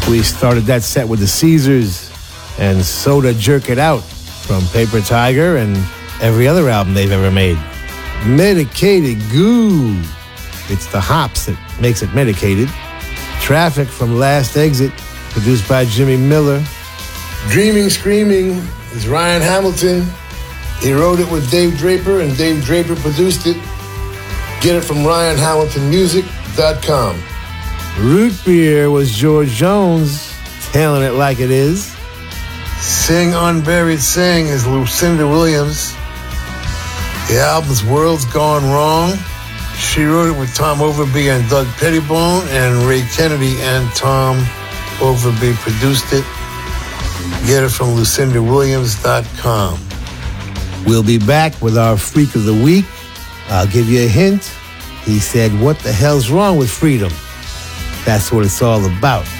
We started that set with the Caesars and Soda Jerk It Out from Paper Tiger and every other album they've ever made. Medicated Goo. It's the hops that makes it medicated. Traffic from Last Exit, produced by Jimmy Miller. Dreaming Screaming is Ryan Hamilton. He wrote it with Dave Draper, and Dave Draper produced it. Get it from RyanHamiltonMusic.com. Root Beer was George Jones, telling it like it is. Sing Unburied Sing is Lucinda Williams. The album's World's Gone Wrong. She wrote it with Tom Overby and Doug Pettibone, and Ray Kennedy and Tom Overby produced it. Get it from LucindaWilliams.com. We'll be back with our Freak of the Week. I'll give you a hint. He said, "What the hell's wrong with freedom?" That's what it's all about.